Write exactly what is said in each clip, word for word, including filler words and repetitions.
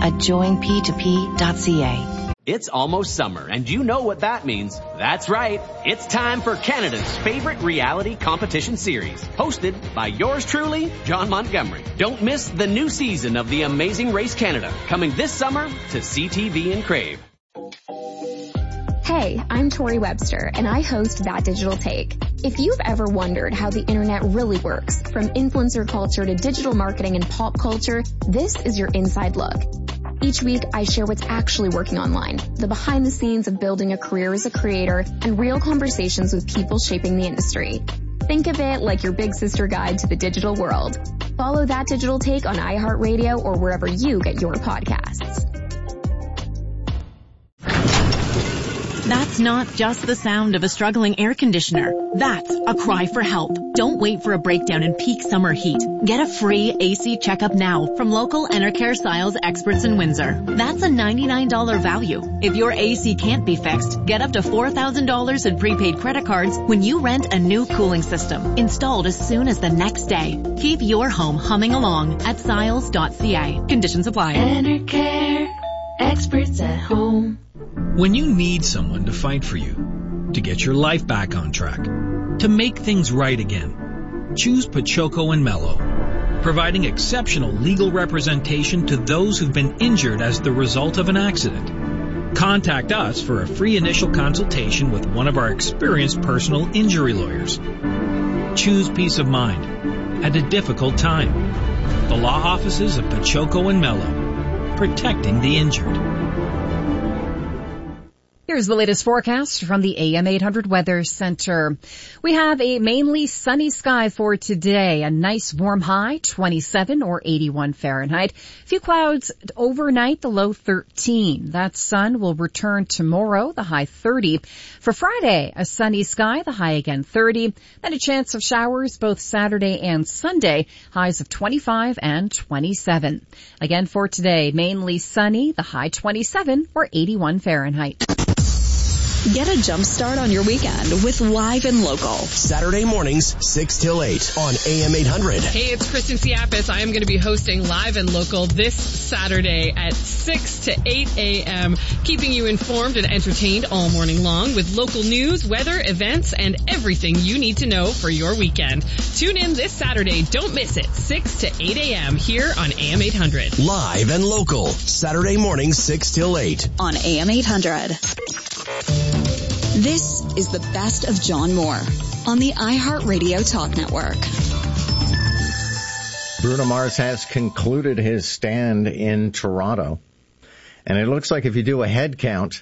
at join p two p dot c a. It's almost summer, and you know what that means. That's right. It's time for Canada's favorite reality competition series, hosted by yours truly, John Montgomery. Don't miss the new season of The Amazing Race Canada, coming this summer to C T V and Crave. Hey, I'm Tori Webster, and I host That Digital Take. If you've ever wondered how the internet really works, from influencer culture to digital marketing and pop culture, this is your inside look. Each week, I share what's actually working online, the behind the scenes of building a career as a creator, and real conversations with people shaping the industry. Think of it like your big sister guide to the digital world. Follow That Digital Take on iHeartRadio or wherever you get your podcasts. That's not just the sound of a struggling air conditioner. That's a cry for help. Don't wait for a breakdown in peak summer heat. Get a free A C checkup now from local Enercare Styles experts in Windsor. That's a ninety-nine dollars value. If your A C can't be fixed, get up to four thousand dollars in prepaid credit cards when you rent a new cooling system, installed as soon as the next day. Keep your home humming along at stiles dot c a. Conditions apply. Enercare, experts at home. When you need someone to fight for you, to get your life back on track, to make things right again, choose Pachoco and Mello, providing exceptional legal representation to those who've been injured as the result of an accident. Contact us for a free initial consultation with one of our experienced personal injury lawyers. Choose peace of mind at a difficult time. The law offices of Pachoco and Mello, protecting the injured. Here's the latest forecast from the A M eight hundred Weather Center. We have a mainly sunny sky for today. A nice warm high, twenty-seven or eighty-one Fahrenheit. A few clouds overnight, the low thirteen. That sun will return tomorrow, the high thirty. For Friday, a sunny sky, the high again thirty. Then a chance of showers both Saturday and Sunday, highs of twenty-five and twenty-seven. Again for today, mainly sunny, the high twenty-seven or eighty-one Fahrenheit. Get a jump start on your weekend with Live and Local. Saturday mornings, six till eight on A M eight hundred. Hey, it's Kristen Siapis. I am going to be hosting Live and Local this Saturday at six to eight a.m., keeping you informed and entertained all morning long with local news, weather, events, and everything you need to know for your weekend. Tune in this Saturday. Don't miss it. six to eight a.m. here on A M eight hundred. Live and Local. Saturday mornings, six till eight on A M eight hundred. This is the best of John Moore on the iHeartRadio Talk Network. Bruno Mars has concluded his stand in Toronto. And it looks like if you do a head count,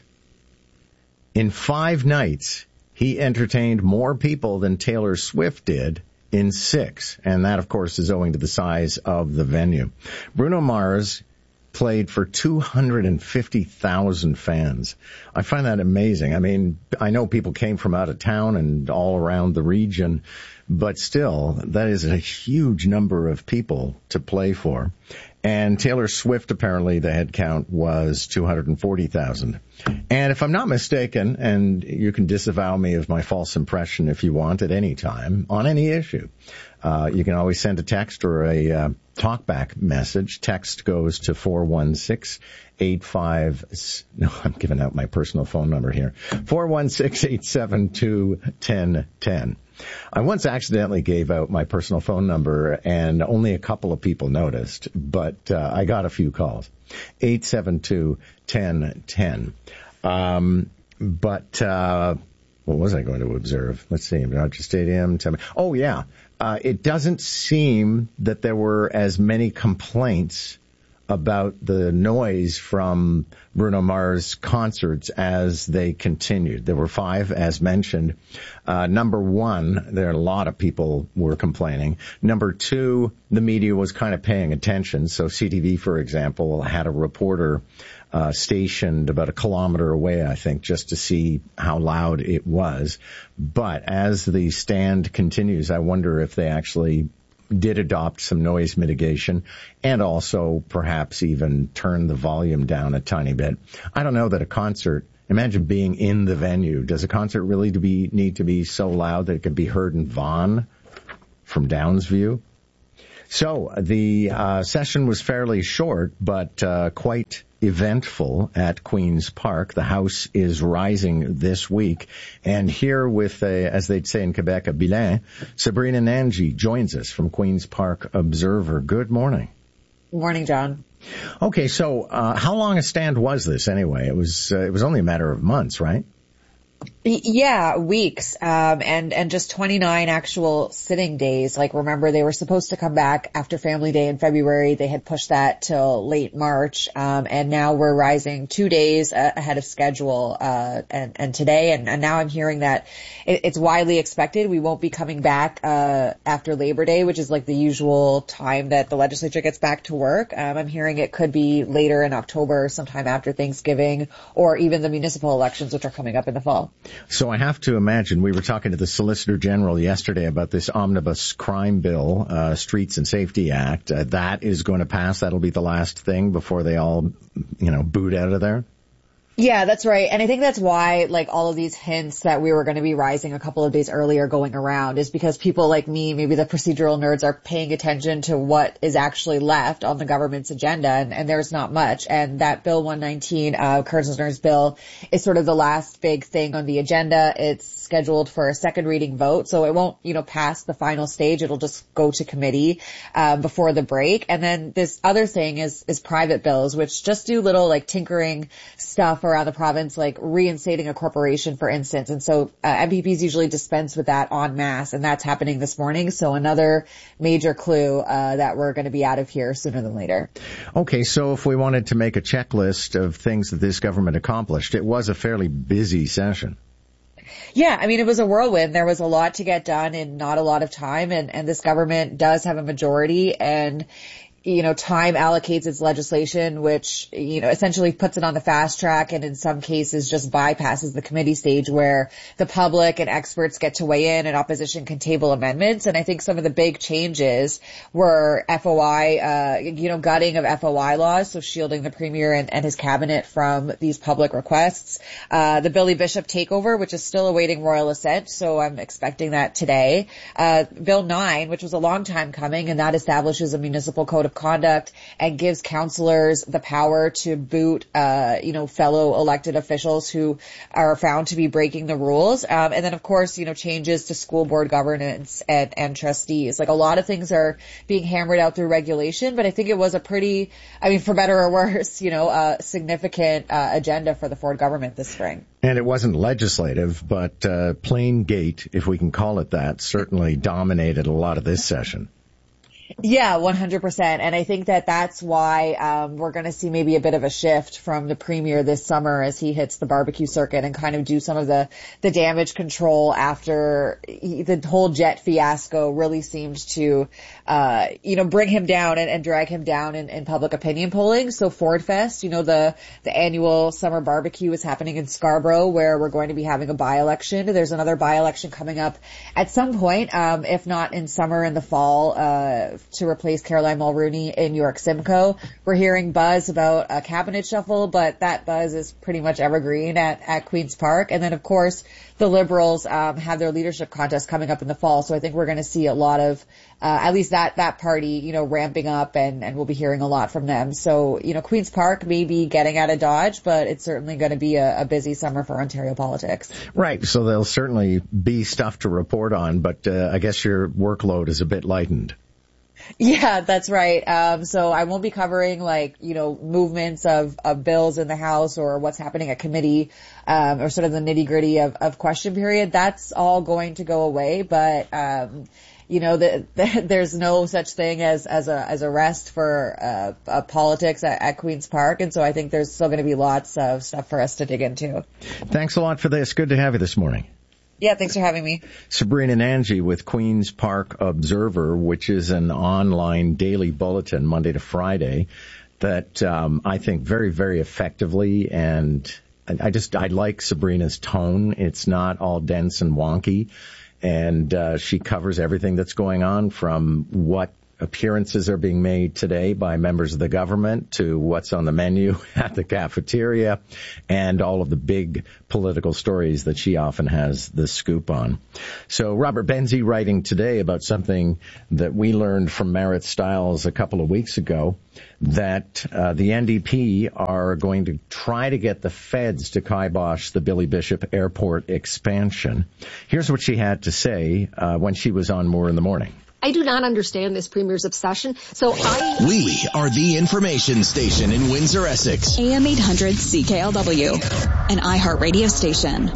in five nights, he entertained more people than Taylor Swift did in six. And that, of course, is owing to the size of the venue. Bruno Mars played for two hundred fifty thousand fans. I find that amazing. I mean, I know people came from out of town and all around the region, but still, that is a huge number of people to play for. And Taylor Swift, apparently, the head count was two hundred forty thousand. And if I'm not mistaken, and you can disavow me of my false impression if you want at any time, on any issue, uh, you can always send a text or a uh, talkback message. Text goes to four one six eight five, no, I'm giving out my personal phone number here, four one six eight seven two one zero one zero. I once accidentally gave out my personal phone number, and only a couple of people noticed, but uh, I got a few calls. eight seven two, one zero one zero. Um, but uh, what was I going to observe? Let's see. Dodger Stadium. Oh, yeah. Uh, it doesn't seem that there were as many complaints about the noise from Bruno Mars concerts as they continued. There were five, as mentioned. Uh, number one, there are a lot of people were complaining. Number two, the media was kind of paying attention. So C T V, for example, had a reporter uh, stationed about a kilometer away, I think, just to see how loud it was. But as the stand continues, I wonder if they actually did adopt some noise mitigation and also perhaps even turn the volume down a tiny bit. I don't know that a concert, imagine being in the venue. Does a concert really to be, need to be so loud that it could be heard in Vaughan from Downsview? So the uh, session was fairly short, but uh, quite eventful at Queen's Park. The House is rising this week. And here with, a, as they'd say in Quebec, a bilan, Sabrina Nanji joins us from Queen's Park Observer. Good morning. Good morning, John. Okay, so uh, how long a stand was this anyway? It was uh, it was only a matter of months, right? Yeah, weeks, um, and, and just twenty-nine actual sitting days. Like, remember, they were supposed to come back after Family Day in February. They had pushed that till late March, um, and now we're rising two days uh, ahead of schedule, uh, and, and today, and, and now I'm hearing that it, it's widely expected we won't be coming back, uh, after Labor Day, which is like the usual time that the legislature gets back to work. Um, I'm hearing it could be later in October, sometime after Thanksgiving, or even the municipal elections, which are coming up in the fall. So I have to imagine, we were talking to the Solicitor General yesterday about this omnibus crime bill, uh, Streets and Safety Act. Uh, that is going to pass. That'll be the last thing before they all, you know, boot out of there. Yeah, that's right. And I think that's why, like, all of these hints that we were going to be rising a couple of days earlier going around is because people like me, maybe the procedural nerds, are paying attention to what is actually left on the government's agenda, and, and there's not much. And that Bill one nineteen, uh, Kersner's bill, is sort of the last big thing on the agenda. It's scheduled for a second reading vote, so it won't, you know, pass the final stage. It'll just go to committee, uh, before the break. And then this other thing is, is private bills, which just do little, like, tinkering stuff around the province, like reinstating a corporation, for instance. And so uh, M P Ps usually dispense with that en masse, and that's happening this morning. So another major clue uh, that we're going to be out of here sooner than later. Okay, so if we wanted to make a checklist of things that this government accomplished, it was a fairly busy session. Yeah, I mean, it was a whirlwind. There was a lot to get done in not a lot of time, and, and this government does have a majority, and you know, time allocates its legislation, which, you know, essentially puts it on the fast track, and in some cases just bypasses the committee stage where the public and experts get to weigh in and opposition can table amendments. And I think some of the big changes were F O I, uh, you know, gutting of F O I laws, so shielding the Premier and, and his cabinet from these public requests. Uh, the Billy Bishop takeover, which is still awaiting royal assent, so I'm expecting that today. Uh, Bill nine, which was a long time coming, and that establishes a municipal code of conduct and gives councillors the power to boot, uh, you know, fellow elected officials who are found to be breaking the rules. Um, and then, of course, you know, changes to school board governance and, and trustees. Like, a lot of things are being hammered out through regulation, but I think it was a pretty, I mean, for better or worse, you know, uh, significant uh, agenda for the Ford government this spring. And it wasn't legislative, but uh, plain gate, if we can call it that, certainly dominated a lot of this session. Yeah, one hundred percent. And I think that that's why um, we're going to see maybe a bit of a shift from the Premier this summer as he hits the barbecue circuit and kind of do some of the, the damage control after he, the whole jet fiasco really seemed to, uh, you know, bring him down and, and drag him down in, in public opinion polling. So Ford Fest, you know, the, the annual summer barbecue is happening in Scarborough, where we're going to be having a by-election. There's another by-election coming up at some point, um, if not in summer, in the fall, uh, to replace Caroline Mulrooney in York Simcoe. We're hearing buzz about a cabinet shuffle, but that buzz is pretty much evergreen at, at Queen's Park. And then, of course, the Liberals um, have their leadership contest coming up in the fall. So I think we're going to see a lot of, uh, at least that, that party, you know, ramping up, and, and we'll be hearing a lot from them. So, you know, Queen's Park may be getting out of Dodge, but it's certainly going to be a, a busy summer for Ontario politics. Right. So there'll certainly be stuff to report on, but uh, I guess your workload is a bit lightened. Yeah, that's right. Um, so I won't be covering, like, you know, movements of, of bills in the House or what's happening at committee, um, or sort of the nitty gritty of, of question period. That's all going to go away. But, um, you know, the, the, there's no such thing as, as a, as a rest for, uh, uh, politics at, at Queen's Park. And so I think there's still going to be lots of stuff for us to dig into. Thanks a lot for this. Good to have you this morning. Yeah, thanks for having me. Sabrina Nanji with Queen's Park Observer, which is an online daily bulletin Monday to Friday that um, I think very, very effectively, and I just, I like Sabrina's tone. It's not all dense and wonky, and uh, she covers everything that's going on, from what appearances are being made today by members of the government to what's on the menu at the cafeteria and all of the big political stories that she often has the scoop on. So Robert Benzie writing today about something that we learned from Marit Stiles a couple of weeks ago, that uh, the N D P are going to try to get the feds to kibosh the Billy Bishop Airport expansion. Here's what she had to say uh, when she was on Moore in the Morning. I do not understand this Premier's obsession, so I... We are the information station in Windsor, Essex. A M eight hundred C K L W, an iHeart radio station.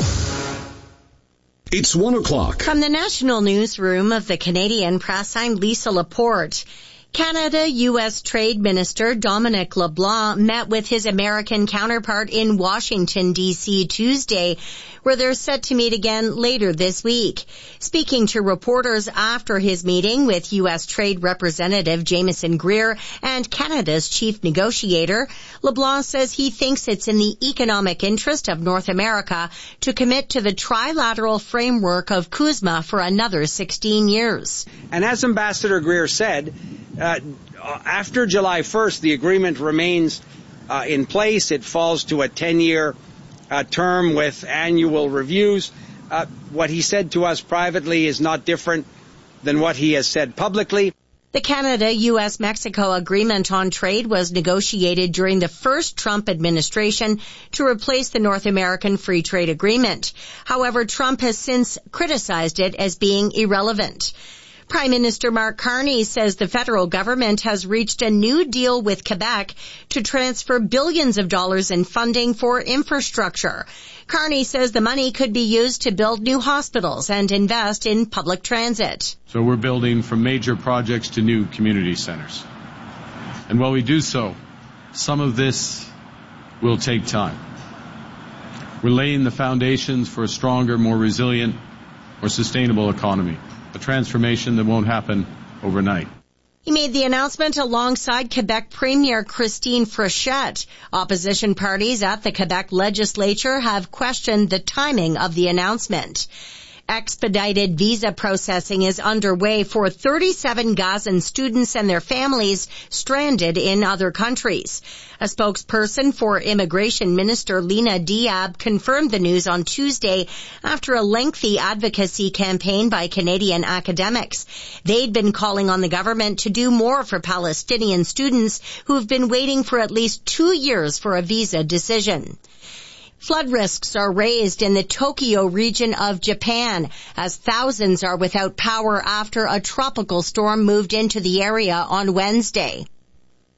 It's one o'clock. From the National Newsroom of the Canadian Press, I'm Lisa Laporte. Canada U S Trade Minister Dominic LeBlanc met with his American counterpart in Washington, D C Tuesday, where they're set to meet again later this week. Speaking to reporters after his meeting with U S Trade Representative Jameson Greer and Canada's chief negotiator, LeBlanc says he thinks it's in the economic interest of North America to commit to the trilateral framework of CUSMA for another sixteen years. And as Ambassador Greer said, Uh, after July first, the agreement remains uh, in place. It falls to a ten-year uh, term with annual reviews. Uh, what he said to us privately is not different than what he has said publicly. The Canada-U S Mexico agreement on trade was negotiated during the first Trump administration to replace the North American Free Trade Agreement. However, Trump has since criticized it as being irrelevant. Prime Minister Mark Carney says the federal government has reached a new deal with Quebec to transfer billions of dollars in funding for infrastructure. Carney says the money could be used to build new hospitals and invest in public transit. So we're building from major projects to new community centers. And while we do so, some of this will take time. We're laying the foundations for a stronger, more resilient, more sustainable economy. A transformation that won't happen overnight. He made the announcement alongside Quebec Premier Christine Frechette. Opposition parties at the Quebec legislature have questioned the timing of the announcement. Expedited visa processing is underway for thirty-seven Gazan students and their families stranded in other countries. A spokesperson for Immigration Minister Lena Diab confirmed the news on Tuesday after a lengthy advocacy campaign by Canadian academics. They'd been calling on the government to do more for Palestinian students who've been waiting for at least two years for a visa decision. Flood risks are raised in the Tokyo region of Japan as thousands are without power after a tropical storm moved into the area on Wednesday.